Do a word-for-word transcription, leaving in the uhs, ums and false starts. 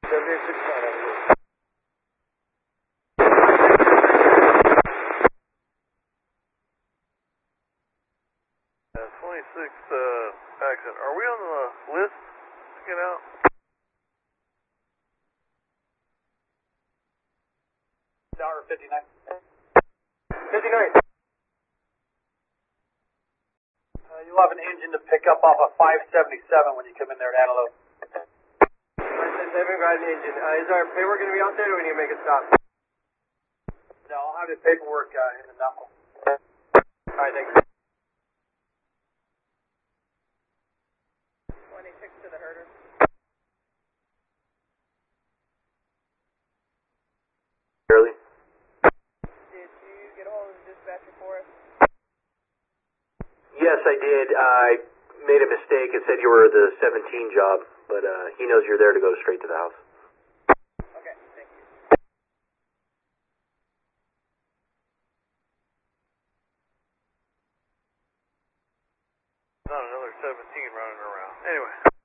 seventy-six nine, I believe. Uh, twenty-six, uh, action. Are we on the list to get out? Tower fifty-nine. fifty-nine. Uh, you'll have an engine to pick up off of five seventy-seven when you come in there at Antelope. five seventy-seven, got an engine. Uh, is our paperwork going to be out there, or do we need to make a stop? No, I'll have the paperwork uh, in the knuckle. Alright, thanks. twenty-six to the herder. Early. Did you get a hold of the dispatcher for us? Yes, I did. I made a mistake. It said you were the seventeen job, but uh, he knows you're there to go straight to the house. Okay, thank you. Not another seventeen running around. Anyway.